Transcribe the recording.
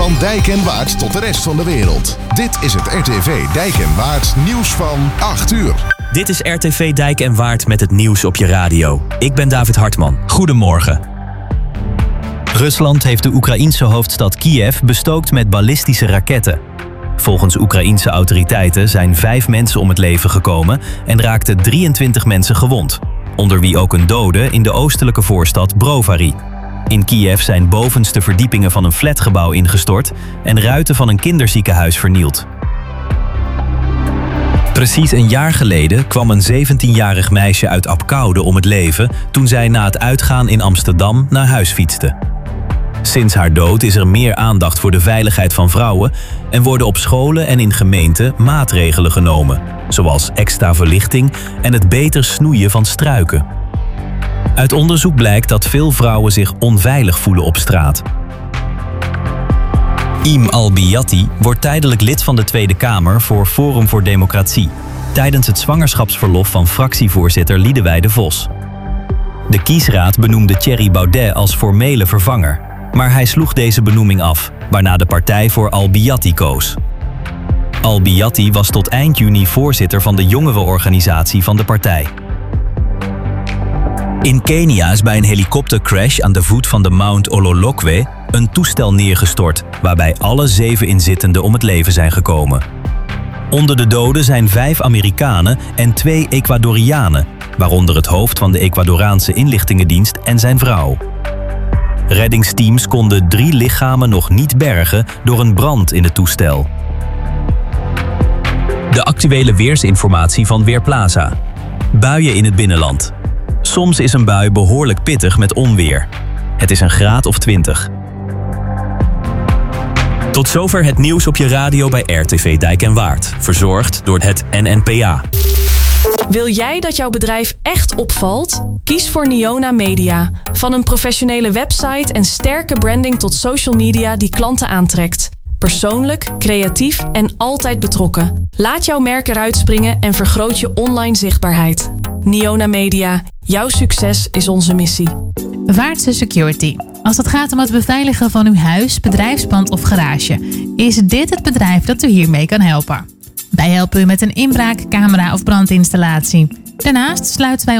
Van Dijk en Waard tot de rest van de wereld. Dit is het RTV Dijk en Waard nieuws van 8 uur. Dit is RTV Dijk en Waard met het nieuws op je radio. Ik ben David Hartman. Goedemorgen. Rusland heeft de Oekraïense hoofdstad Kiev bestookt met ballistische raketten. Volgens Oekraïense autoriteiten zijn 5 mensen om het leven gekomen en raakten 23 mensen gewond. Onder wie ook een dode in de oostelijke voorstad Brovary. In Kiev zijn bovenste verdiepingen van een flatgebouw ingestort en ruiten van een kinderziekenhuis vernield. Precies een jaar geleden kwam een 17-jarig meisje uit Apkoude om het leven toen zij na het uitgaan in Amsterdam naar huis fietste. Sinds haar dood is er meer aandacht voor de veiligheid van vrouwen en worden op scholen en in gemeenten maatregelen genomen, zoals extra verlichting en het beter snoeien van struiken. Uit onderzoek blijkt dat veel vrouwen zich onveilig voelen op straat. Im Al-Biatti wordt tijdelijk lid van de Tweede Kamer voor Forum voor Democratie tijdens het zwangerschapsverlof van fractievoorzitter Liedewij Vos. De kiesraad benoemde Thierry Baudet als formele vervanger, maar hij sloeg deze benoeming af, waarna de partij voor Al-Biatti koos. Al-Biatti was tot eind juni voorzitter van de jongerenorganisatie van de partij. In Kenia is bij een helikoptercrash aan de voet van de Mount Ololokwe een toestel neergestort, waarbij alle 7 inzittenden om het leven zijn gekomen. Onder de doden zijn 5 Amerikanen en 2 Ecuadorianen, waaronder het hoofd van de Ecuadoraanse inlichtingendienst en zijn vrouw. Reddingsteams konden 3 lichamen nog niet bergen door een brand in het toestel. De actuele weersinformatie van Weerplaza. Buien in het binnenland. Soms is een bui behoorlijk pittig met onweer. Het is een graad of 20. Tot zover het nieuws op je radio bij RTV Dijk en Waard. Verzorgd door het NNPA. Wil jij dat jouw bedrijf echt opvalt? Kies voor Niona Media. Van een professionele website en sterke branding tot social media die klanten aantrekt. Persoonlijk, creatief en altijd betrokken. Laat jouw merk eruit springen en vergroot je online zichtbaarheid. Niona Media. Jouw succes is onze missie. Vaartse Security. Als het gaat om het beveiligen van uw huis, bedrijfspand of garage, is dit het bedrijf dat u hiermee kan helpen. Wij helpen u met een inbraak, camera of brandinstallatie. Daarnaast sluiten wij